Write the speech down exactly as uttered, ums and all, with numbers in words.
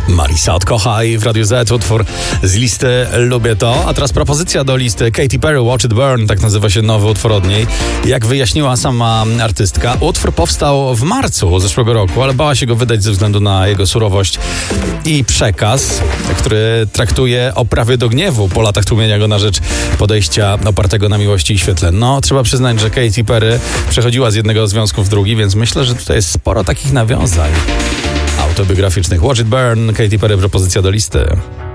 Marisa Odkochaj w Radiu Z, utwór z listy Lubię To. A teraz propozycja do listy Katy Perry, Watch It Burn, tak nazywa się nowy utwór od niej. Jak wyjaśniła sama artystka, utwór powstał w marcu zeszłego roku, ale bała się go wydać ze względu na jego surowość i przekaz, który traktuje o prawie do gniewu po latach tłumienia go na rzecz podejścia opartego na miłości i świetle. No, trzeba przyznać, że Katy Perry przechodziła z jednego związku w drugi, więc myślę, że tutaj jest sporo takich nawiązań autobiograficznych. Watch It Burn, Katy Perry, propozycja do listy.